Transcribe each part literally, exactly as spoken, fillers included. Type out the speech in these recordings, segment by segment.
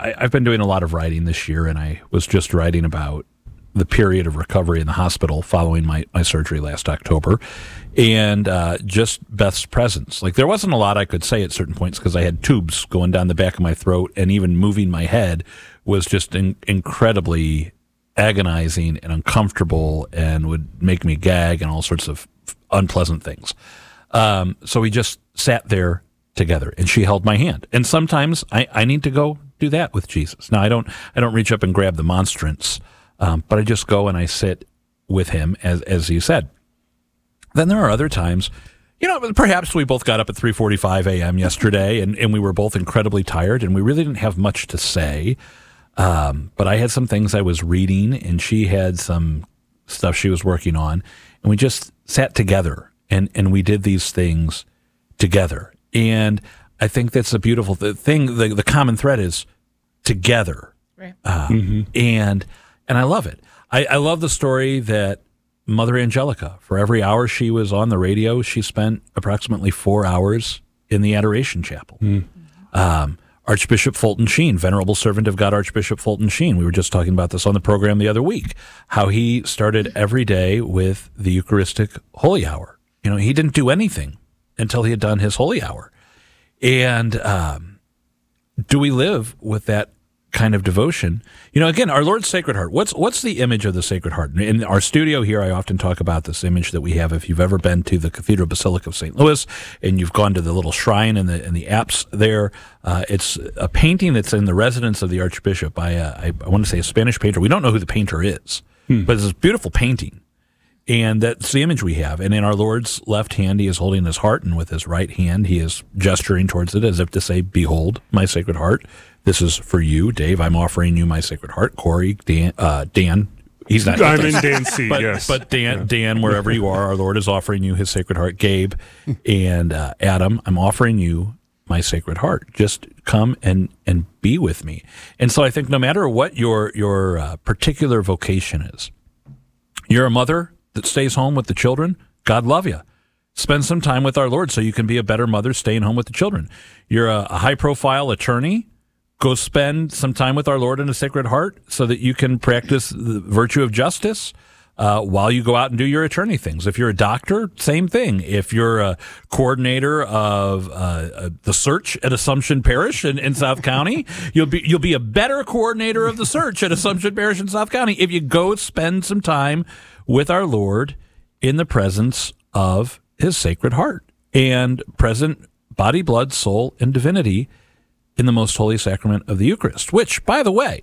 I, I've been doing a lot of writing this year, and I was just writing about the period of recovery in the hospital following my, my surgery last October, and uh, just Beth's presence. Like, there wasn't a lot I could say at certain points because I had tubes going down the back of my throat, and even moving my head was just in, incredibly agonizing and uncomfortable and would make me gag and all sorts of unpleasant things. Um, so we just sat there together, and she held my hand. And sometimes I, I need to go do that with Jesus. Now, I don't I don't reach up and grab the monstrance, um, but I just go and I sit with him, as as you said. Then there are other times, you know, perhaps we both got up at three forty-five a.m. yesterday, and, and we were both incredibly tired, and we really didn't have much to say. Um, but I had some things I was reading, and she had some stuff she was working on, and we just sat together, and, and we did these things together. And I think that's a beautiful th- thing. The, the common thread is together. Right. Uh, mm-hmm. And and I love it. I, I love the story that Mother Angelica, for every hour she was on the radio, she spent approximately four hours in the Adoration Chapel. Mm. Um, Archbishop Fulton Sheen, Venerable Servant of God, Archbishop Fulton Sheen. We were just talking about this on the program the other week, how he started every day with the Eucharistic Holy Hour. You know, he didn't do anything until he had done his Holy Hour. And um, do we live with that kind of devotion? You know, again, our Lord's Sacred Heart. What's what's the image of the Sacred Heart? In our studio here, I often talk about this image that we have. If you've ever been to the Cathedral Basilica of Saint Louis and you've gone to the little shrine in the in the apse there, uh, it's a painting that's in the residence of the Archbishop by, a, I, I want to say, a Spanish painter. We don't know who the painter is, hmm. but it's this beautiful painting. And that's the image we have. And in our Lord's left hand, he is holding his heart, and with his right hand, he is gesturing towards it as if to say, "Behold, my Sacred Heart. This is for you, Dave. I'm offering you my Sacred Heart." Corey, Dan, uh, Dan he's not. I'm in Dan's seat, but, yes. But Dan, yeah. Dan, wherever you are, our Lord is offering you his Sacred Heart. Gabe and uh, Adam, I'm offering you my Sacred Heart. Just come and, and be with me. And so I think no matter what your, your uh, particular vocation is, you're a mother that stays home with the children, God love you. Spend some time with our Lord so you can be a better mother staying home with the children. You're a, a high-profile attorney, go spend some time with our Lord in a Sacred Heart so that you can practice the virtue of justice uh, while you go out and do your attorney things. If you're a doctor, same thing. If you're a coordinator of uh, uh, the search at Assumption Parish in, in South County, you'll be you'll be a better coordinator of the search at Assumption Parish in South County if you go spend some time with our Lord in the presence of his Sacred Heart and present body, blood, soul, and divinity in the most holy sacrament of the Eucharist, which, by the way,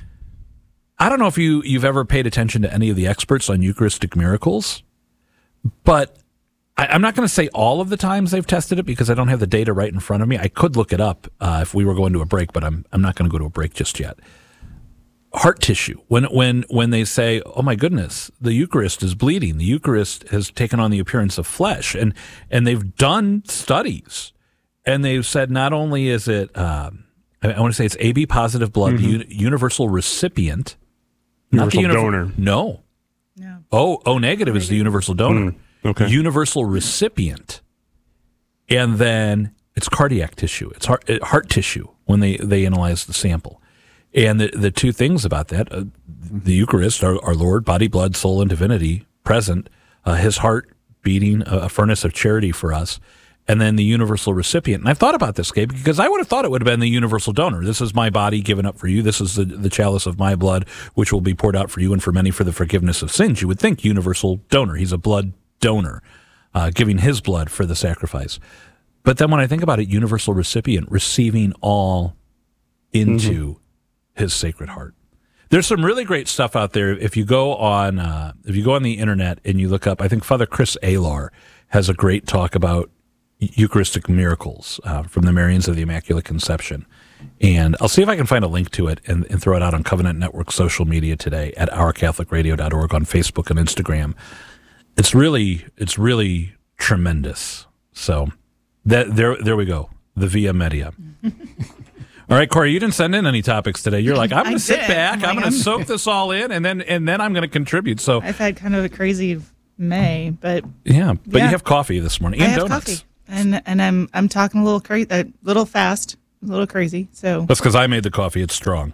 I don't know if you, you've ever paid attention to any of the experts on Eucharistic miracles, but I, I'm not going to say all of the times they've tested it because I don't have the data right in front of me. I could look it up uh, if we were going to a break, but I'm I'm not going to go to a break just yet. Heart tissue. When when when they say, "Oh my goodness, the Eucharist is bleeding. The Eucharist has taken on the appearance of flesh," and and they've done studies, and they've said not only is it, um, I, I want to say it's A B positive blood, mm-hmm. the uni- universal recipient, universal not the univ- donor. No, No. O O negative is the universal donor. Mm, okay. Universal recipient, and then it's cardiac tissue. It's heart heart tissue when they they analyze the sample. And the, the two things about that, uh, the Eucharist, our, our Lord, body, blood, soul, and divinity present, uh, his heart beating, a, a furnace of charity for us, and then the universal recipient. And I've thought about this, Gabe, because I would have thought it would have been the universal donor. This is my body given up for you. This is the, the chalice of my blood, which will be poured out for you and for many for the forgiveness of sins. You would think universal donor. He's a blood donor, uh, giving his blood for the sacrifice. But then when I think about it, universal recipient, receiving all into mm-hmm. his Sacred Heart. There's some really great stuff out there. If you go on, uh, if you go on the internet and you look up, I think Father Chris Alar has a great talk about Eucharistic miracles uh, from the Marians of the Immaculate Conception. And I'll see if I can find a link to it and, and throw it out on Covenant Network social media today at our catholic radio dot org on Facebook and Instagram. It's really, it's really tremendous. So that there, there we go. The Via Media. All right, Corey, you didn't send in any topics today. You're like, I'm going to sit did. back, I'm, I'm like, going to I'm... soak this all in, and then and then I'm going to contribute. So I've had kind of a crazy May, but yeah, but yeah. you have coffee this morning I and have donuts. coffee, and and I'm I'm talking a little crazy, a little fast, a little crazy. So That's because I made the coffee. It's strong.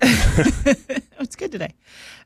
it's good today.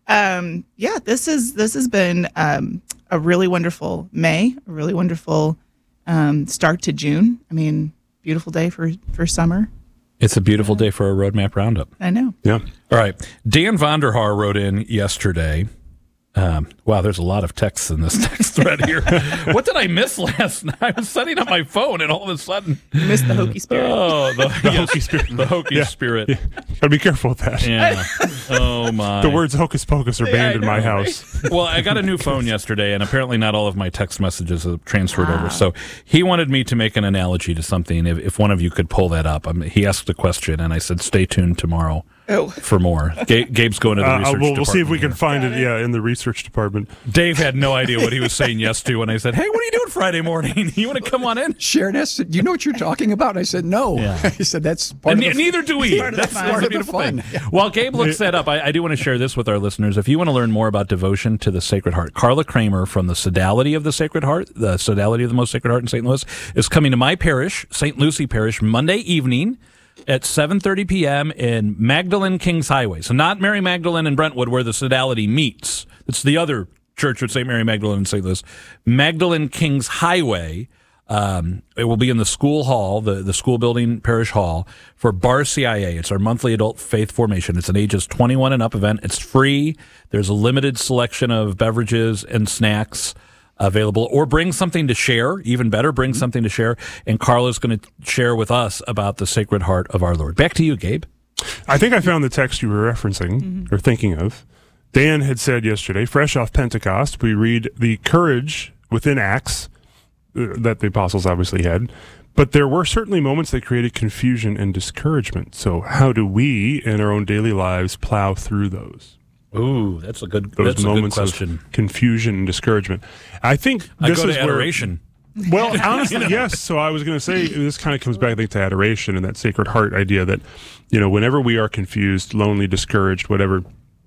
Um, yeah, this is this has been um, a really wonderful May, a really wonderful um, start to June. I mean, beautiful day for, for summer. It's a beautiful day for a Roadmap Roundup. I know. Yeah. All right. Dan Vonderhaar wrote in yesterday. Um, wow, there's a lot of texts in this text thread here. What did I miss last night? I was setting up my phone, and all of a sudden, You missed the hokey spirit. oh, the, The yes, hokey spirit. the hokey Yeah. spirit. Yeah. Gotta be careful with that. Yeah. Oh my. The words hocus pocus are banned I in my know, house. Well, I got a new phone yesterday, and apparently not all of my text messages have transferred over. So he wanted me to make an analogy to something. If, if one of you could pull that up, I mean, he asked a question, and I said, "Stay tuned tomorrow Oh. for more." Ga- Gabe's going to the Uh, research we'll, we'll see if we can department find it, yeah, in the research department. here. Dave had no idea what he was saying yes to, and I said, "Hey, what are you doing Friday morning? You want to come on in?" Sharon asked, "Do you know what you're talking about?" And I said, "No." Yeah. He said, "That's part And of ne- the neither do we. Part of the That's fun. the Part of the beautiful fun. thing. While Gabe looks that up, I, I do want to share this with our listeners. If you want to learn more about devotion to the Sacred Heart, Carla Kramer from the Sodality of the Sacred Heart, the Sodality of the Most Sacred Heart in Saint Louis, is coming to my parish, Saint Lucie Parish, Monday evening at seven thirty p.m. in Magdalene Kings Highway. So not Mary Magdalene in Brentwood where the Sodality meets. It's the other church with Saint Mary Magdalene in Saint Louis. Magdalene Kings Highway. Um, it will be in the school hall, the, the school building parish hall for Bar C I A. It's our monthly adult faith formation. It's an ages twenty-one and up event. It's free. There's a limited selection of beverages and snacks available, or bring something to share. Even better, bring something to share. And Carla's going to share with us about the Sacred Heart of our Lord. Back to you, Gabe. I think I found the text you were referencing Mm-hmm. or thinking of. Dan had said yesterday, fresh off Pentecost, we read the courage within Acts uh, that the apostles obviously had, but there were certainly moments that created confusion and discouragement. So how do we in our own daily lives plow through those? Ooh, that's a good, Those that's a good moments question. of confusion and discouragement. I think I this go is to where- adoration. Well, honestly, yes. So I was going to say this kind of comes back, I think, to adoration and that Sacred Heart idea that, you know, whenever we are confused, lonely, discouraged, whatever,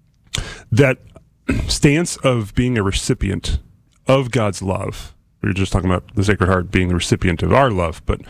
that stance of being a recipient of God's love. We were just talking about the Sacred Heart being the recipient of our love, but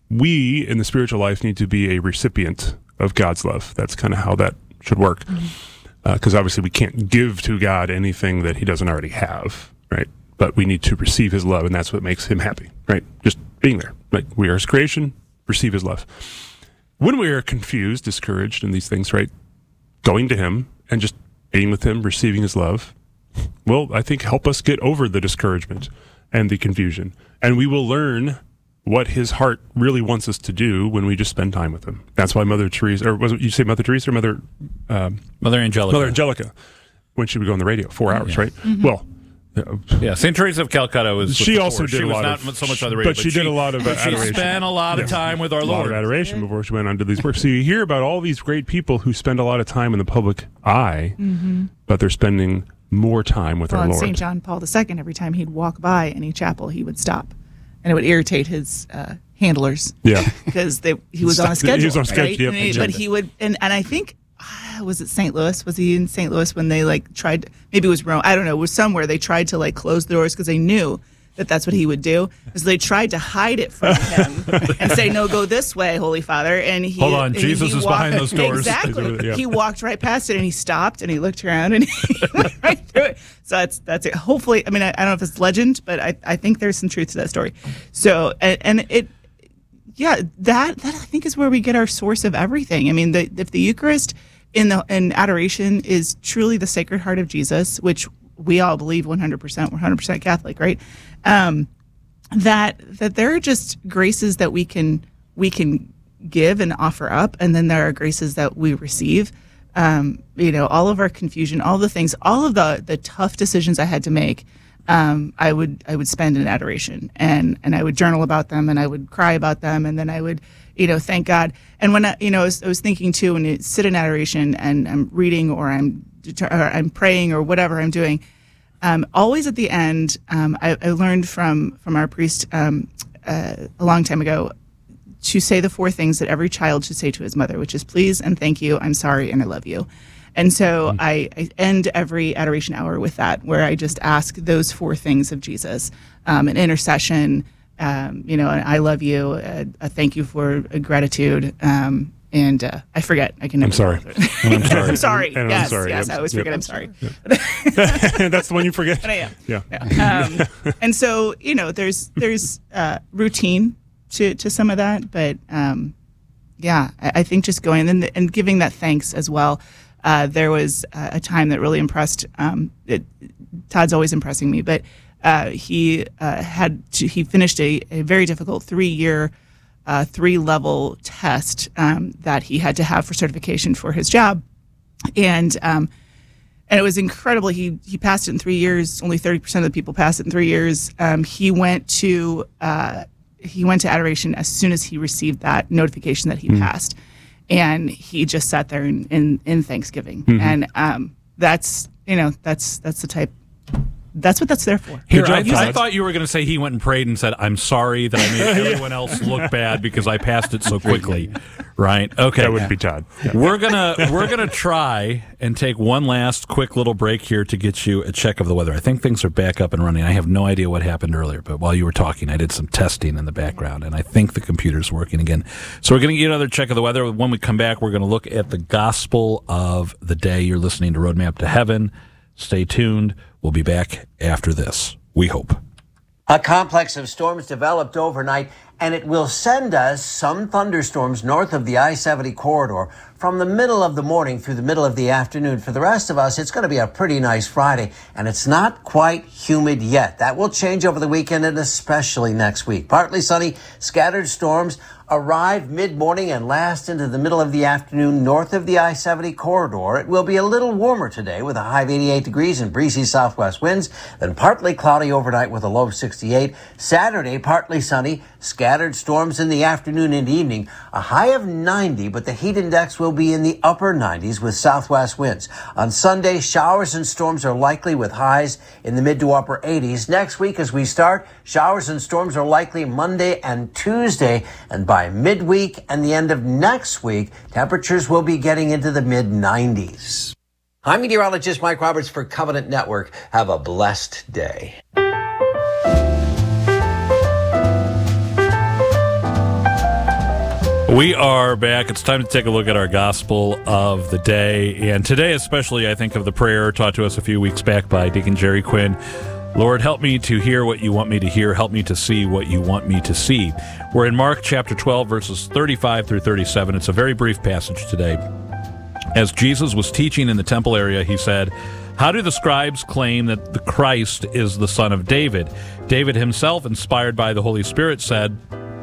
we in the spiritual life need to be a recipient of God's love. That's kind of how that should work. Because uh, obviously we can't give to God anything that he doesn't already have, right? But we need to receive his love, and that's what makes him happy, right? Just being there. Like, we are his creation, receive his love. When we are confused, discouraged, and these things, right, going to him and just being with him, receiving his love, will, I think, help us get over the discouragement and the confusion. And we will learn what his heart really wants us to do when we just spend time with him. That's why Mother Teresa, or was it, you say Mother Teresa or Mother... Um, Mother Angelica. Mother Angelica, when she would go on the radio, four hours, right? Well, uh, Yeah, Saint Teresa of Calcutta was. she with the also poor. did she a was lot not of, so much on the radio, but she did a lot of but she adoration. spent a lot of time with our a lot Lord. of adoration before she went on to these works. So you hear about all these great people who spend a lot of time in the public eye, but they're spending more time with Well, our and Lord. Saint John Paul the Second, every time he'd walk by any chapel, he would stop, and it would irritate his uh, handlers Yeah. because they he was on a He schedule. was on a schedule, right? yep, And he- but agenda. he would, and and I think ah, was it Saint Louis? Was he in Saint Louis when they like tried? Maybe it was Rome. I don't know. It was somewhere they tried to like close the doors because they knew that that's what he would do. So they tried to hide it from him and say, "No, go this way, Holy Father." And he Hold on, and Jesus he is walked- behind those doors. Exactly. Yeah. He walked right past it and he stopped and he looked around and he went right through it. So that's that's it. Hopefully, I mean, I, I don't know if it's legend, but I, I think there's some truth to that story. So and, and it. Yeah, that that I think is where we get our source of everything. I mean, the, if the Eucharist in the in adoration is truly the Sacred Heart of Jesus, which we all believe one hundred percent, we're one hundred percent Catholic, right? Um, that that there are just graces that we can we can give and offer up, and then there are graces that we receive. Um, you know, all of our confusion, all the things, all of the the tough decisions I had to make. Um, I would I would spend in adoration, and and I would journal about them, and I would cry about them, and then I would, you know, thank God. And when I, you know, I was, I was thinking too, when you sit in adoration and I'm reading or I'm or I'm praying or whatever I'm doing, um, always at the end, um, I, I learned from from our priest um, uh, a long time ago to say the four things that every child should say to his mother, which is please and thank you, I'm sorry, and I love you. And so I, I end every adoration hour with that, where I just ask those four things of Jesus, um, an intercession, um, you know, an I love you, a, a thank you for a gratitude, um, and uh, I forget. I can never. I'm sorry. And I'm sorry. I'm sorry. And I'm yes, sorry. yes. Yep. I always Yep. forget. I'm sorry. That's the one you forget. But I am. Yeah. Yeah. Um, and so, you know, there's there's uh, routine to, to some of that, but um, yeah, I, I think just going and, and giving that thanks as well. Uh, there was uh, a time that really impressed. Um, it, Todd's always impressing me, but uh, he uh, had to, he finished a, a very difficult three year, uh, three level test um, that he had to have for certification for his job, and um, and it was incredible. He he passed it in three years. Only thirty percent of the people passed it in three years. Um, he went to uh, he went to adoration as soon as he received that notification that he mm. passed. And he just sat there in, in, in Thanksgiving. Mm-hmm. And um, that's, you know, that's that's the type, that's what that's there for. Here, I, I thought you were going to say he went and prayed and said, I'm sorry that I made everyone else look bad because I passed it so quickly. Right? Okay. That would be Todd. Yeah. We're gonna we're gonna try and take one last quick little break here to get you a check of the weather. I think things are back up and running. I have no idea what happened earlier, but while you were talking, I did some testing in the background, and I think the computer's working again. So we're gonna get another check of the weather. When we come back, we're gonna look at the gospel of the day. You're listening to Roadmap to Heaven. Stay tuned. We'll be back after this. We hope. A complex of storms developed overnight, and it will send us some thunderstorms north of the I seventy corridor from the middle of the morning through the middle of the afternoon. For the rest of us, it's going to be a pretty nice Friday, and it's not quite humid yet. That will change over the weekend and especially next week. Partly sunny, scattered storms arrive mid-morning and last into the middle of the afternoon north of the I seventy corridor. It will be a little warmer today with a high of eighty-eight degrees and breezy southwest winds, then partly cloudy overnight with a low of sixty-eight. Saturday, partly sunny, scattered storms in the afternoon and evening, a high of ninety, but the heat index will be in the upper nineties with southwest winds. On Sunday, showers and storms are likely with highs in the mid to upper eighties. Next week as we start, showers and storms are likely Monday and Tuesday, and by midweek and the end of next week, temperatures will be getting into the mid nineties. I'm meteorologist Mike Roberts for Covenant Network. Have a blessed day. We are back. It's time to take a look at our gospel of the day. And today, especially, I think of the prayer taught to us a few weeks back by Deacon Jerry Quinn. Lord, help me to hear what you want me to hear. Help me to see what you want me to see. We're in Mark chapter twelve, verses thirty-five through thirty-seven. It's a very brief passage today. As Jesus was teaching in the temple area, he said, "How do the scribes claim that the Christ is the son of David? David himself, inspired by the Holy Spirit, said,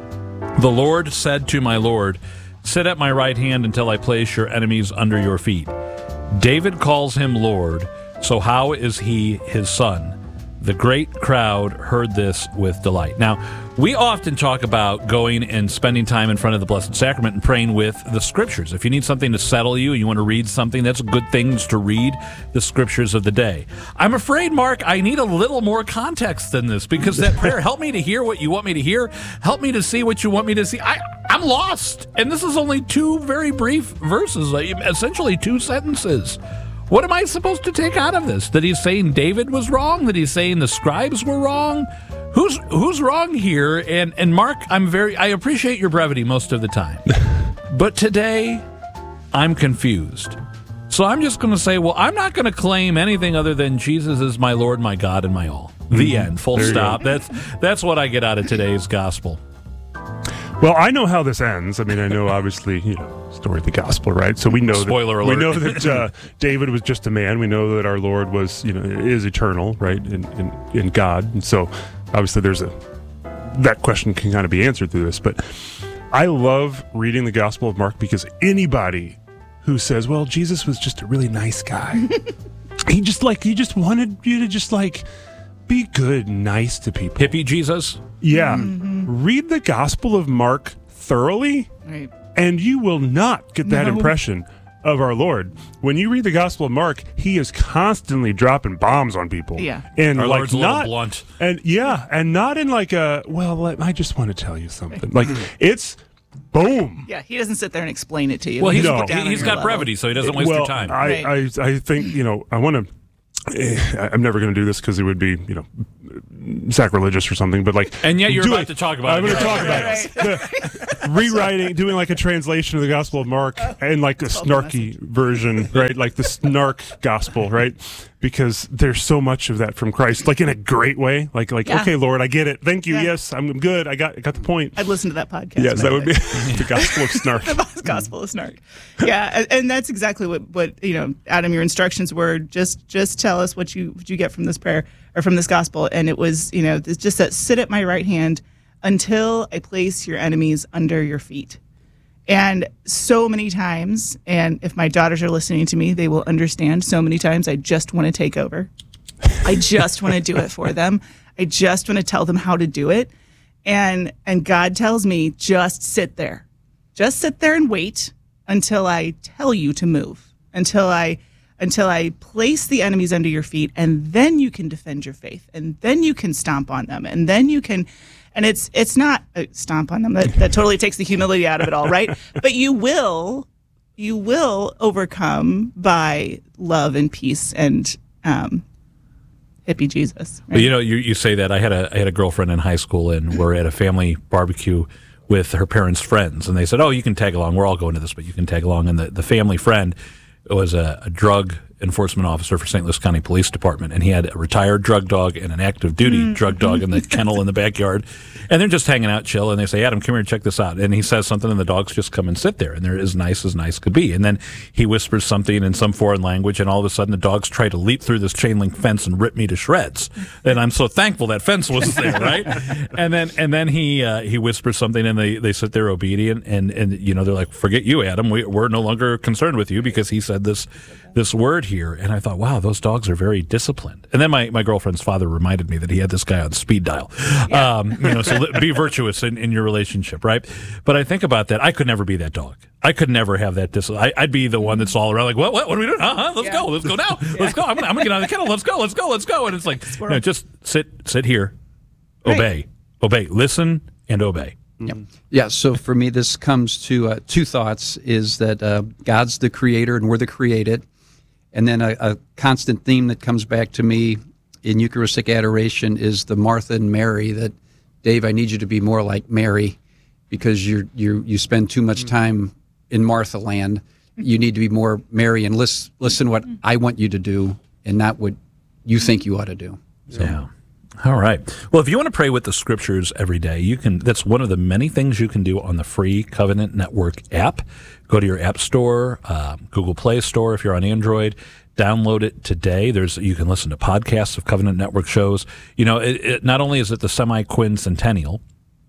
'The Lord said to my Lord, sit at my right hand until I place your enemies under your feet.' David calls him Lord, so how is he his son?" The great crowd heard this with delight. Now, we often talk about going and spending time in front of the Blessed Sacrament and praying with the Scriptures. If you need something to settle you, you want to read something, that's a good thing to read the Scriptures of the day. I'm afraid, Mark, I need a little more context than this, because that prayer, help me to hear what you want me to hear, help me to see what you want me to see. I, I'm lost. And this is only two very brief verses, essentially two sentences. What am I supposed to take out of this? That he's saying David was wrong? That he's saying the scribes were wrong? Who's who's wrong here? And and Mark, I'm very I appreciate your brevity most of the time. But today I'm confused. So I'm just going to say, well, I'm not going to claim anything other than Jesus is my Lord, my God, and my all. The mm-hmm. end. Full there stop. That's that's what I get out of today's gospel. Well, I know how this ends. I mean, I know, obviously, you know, story of the gospel, right? So we know Spoiler that alert. we know that uh, David was just a man. We know that our Lord was, you know, is eternal, right, in, in in God. And so, obviously, there's a that question can kind of be answered through this. But I love reading the Gospel of Mark because anybody who says, "Well, Jesus was just a really nice guy," he just like he just wanted you to just like be good, and nice to people. Hippie Jesus. Yeah. Mm-hmm. Read the Gospel of Mark thoroughly, right, and you will not get that no. impression of our Lord. When you read the Gospel of Mark, he is constantly dropping bombs on people. Yeah. And our like Lord's a not, little blunt. And yeah, and not in like a, well, I just want to tell you something. Like, it's boom. Yeah, he doesn't sit there and explain it to you. Well, he's, no. he, he's got level. brevity, so he doesn't waste well, your time. I, right. I, I think, you know, I want to eh, I'm never going to do this because it would be, you know, sacrilegious or something. But like, And yet you're doing- about to talk about I'm it. going to talk about it. The, rewriting, doing like a translation of the Gospel of Mark and like a snarky version, right? Like the snark gospel, right? Because there's so much of that from Christ, like in a great way. Like, like, Yeah. okay, Lord, I get it. Thank you. Yeah. Yes, I'm good. I got, I got the point. I'd listen to that podcast. Yes, by that the would way. be the Gospel of Snark. The Gospel of Snark. Yeah, and, and that's exactly what, what you know, Adam. Your instructions were just just tell us what you what you get from this prayer or from this gospel, and it was you know it's just that sit at my right hand until I place your enemies under your feet. And so many times, and if my daughters are listening to me, they will understand. So many times, I just want to take over. I just want to do it for them. I just want to tell them how to do it. And and God tells me, just sit there. Just sit there and wait until I tell you to move. Until I until I place the enemies under your feet, and then you can defend your faith. And then you can stomp on them. And then you can and it's it's not uh, stomp on them. That that totally takes the humility out of it all, right? But you will you will overcome by love and peace and um hippie Jesus. Right? But you know, you, you say that. I had a I had a girlfriend in high school, and we're at a family barbecue with her parents' friends, and they said, "Oh, you can tag along. We're all going to this, but you can tag along." And the, the family friend was a, a drug enforcement officer for Saint Louis County Police Department, and he had a retired drug dog and an active duty mm-hmm. drug dog in the kennel in the backyard, and they're just hanging out, chill, and they say, "Adam, come here and check this out." And he says something, and the dogs just come and sit there, and they're as nice as nice could be. And then he whispers something in some foreign language, and all of a sudden the dogs try to leap through this chain link fence and rip me to shreds. And I'm so thankful that fence was there, right? And then and then he uh, he whispers something, and they, they sit there obedient, and, and you know they're like, "Forget you, Adam. We, we're no longer concerned with you because he said this this word here." And I thought, wow, those dogs are very disciplined. And then my, my girlfriend's father reminded me that he had this guy on speed dial. Yeah. Um, you know, so li- be virtuous in, in your relationship, right? But I think about that. I could never be that dog. I could never have that discipline. I'd be the one that's all around like, what, what, what are we doing? Uh-huh, let's yeah. go. Let's go now. Yeah. Let's go. I'm going I'm to get out of the kennel. Let's go. Let's go. Let's go. And it's like, no, just sit, sit here, obey, right. obey, listen and obey. Yeah. yeah. So for me, this comes to uh, two thoughts: is that uh, God's the creator and we're the created, and then a, a constant theme that comes back to me in Eucharistic adoration is the Martha and Mary. That Dave, I need you to be more like Mary, because you you you spend too much time in Martha land. You need to be more Mary and listen listen what I want you to do and not what you think you ought to do. So. Yeah. All right. Well, if you want to pray with the scriptures every day, you can. That's one of the many things you can do on the free Covenant Network app. Go to your app store, uh, Google Play Store if you're on Android. Download it today. There's you can listen to podcasts of Covenant Network shows. You know, it, it, not only is it the semi-quincentennial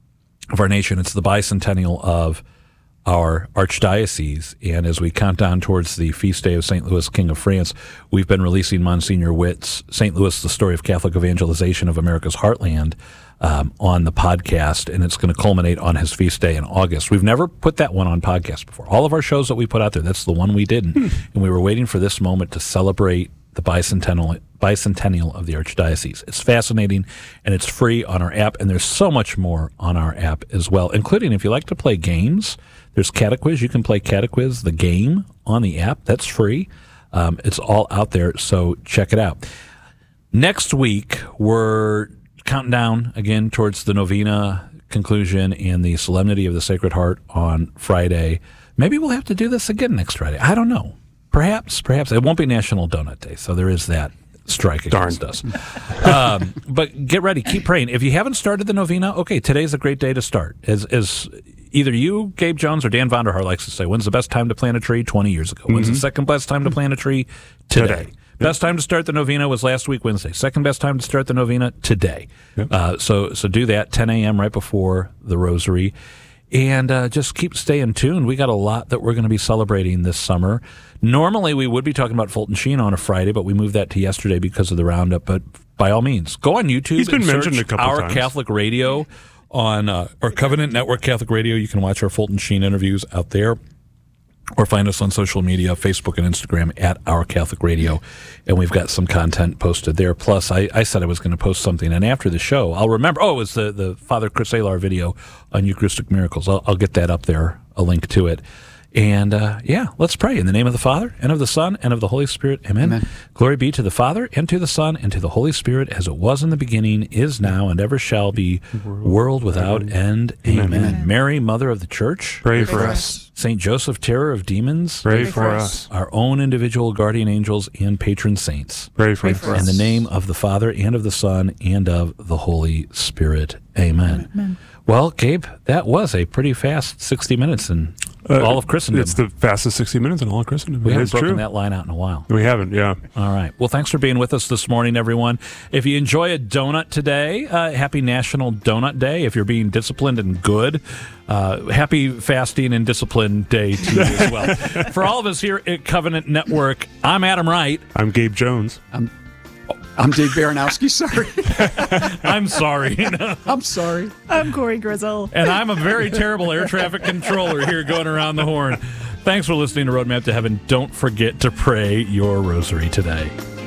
of our nation, it's the bicentennial of our archdiocese. And as we count down towards the feast day of Saint Louis, King of France, we've been releasing Monsignor Witt's Saint Louis, the Story of Catholic Evangelization of America's Heartland um, on the podcast, and it's going to culminate on his feast day in August. We've never put that one on podcast before. All of our shows that we put out there, that's the one we didn't. Hmm. And we were waiting for this moment to celebrate the bicentennial bicentennial of the Archdiocese. It's fascinating, and it's free on our app, and there's so much more on our app as well, including if you like to play games. There's Catequiz. You can play Catequiz, the game, on the app. That's free. Um, it's all out there, so check it out. Next week, we're counting down again towards the novena conclusion and the Solemnity of the Sacred Heart on Friday. Maybe we'll have to do this again next Friday. I don't know. Perhaps, perhaps. It won't be National Donut Day, so there is that strike against Darn. us. Um, but get ready. Keep praying. If you haven't started the novena, okay, today's a great day to start. As, as either you, Gabe Jones, or Dan Vonderhaar likes to say, when's the best time to plant a tree? twenty years ago. When's mm-hmm. the second best time to plant a tree? Today. Today. Best time to start the novena was last week, Wednesday. Second best time to start the novena, today. Yep. Uh, so so do that, ten a.m. right before the rosary. And uh, just keep staying tuned. We got a lot that we're going to be celebrating this summer. Normally, we would be talking about Fulton Sheen on a Friday, but we moved that to yesterday because of the roundup. But by all means, go on YouTube He's been and mentioned search a couple Our times. Catholic Radio on uh, our Covenant Network Catholic Radio. You can watch our Fulton Sheen interviews out there. Or find us on social media, Facebook and Instagram, at Our Catholic Radio. And we've got some content posted there. Plus, I, I said I was going to post something. And after the show, I'll remember, oh, it was the, the Father Chris Alar video on Eucharistic Miracles. I'll, I'll get that up there, a link to it. And uh, yeah, let's pray in the name of the Father, and of the Son, and of the Holy Spirit. Amen. Amen. Glory be to the Father, and to the Son, and to the Holy Spirit, as it was in the beginning, is now, and ever shall be, world without end. Amen. Amen. Mary, Mother of the Church, Pray, Pray for for us. us. Saint Joseph, terror of demons, Pray, Pray for for us. our own individual guardian angels and patron saints. Pray for Pray us. for In us. the name of the Father, and of the Son, and of the Holy Spirit. Amen. Amen. Well, Gabe, that was a pretty fast sixty minutes in Uh, all of Christendom. It's the fastest sixty minutes in all of Christendom. we It haven't is broken true. that line out in a while. We haven't, yeah. All right. Well, thanks for being with us this morning, everyone. If you enjoy a donut today, uh, happy National Donut Day. If you're being disciplined and good, uh, happy fasting and discipline day to you as well. For all of us here at Covenant Network, I'm Adam Wright. I'm Gabe Jones. I'm Dave Baranowski. Sorry. I'm sorry. I'm sorry. I'm Corey Grizzle. And I'm a very terrible air traffic controller here going around the horn. Thanks for listening to Roadmap to Heaven. Don't forget to pray your rosary today.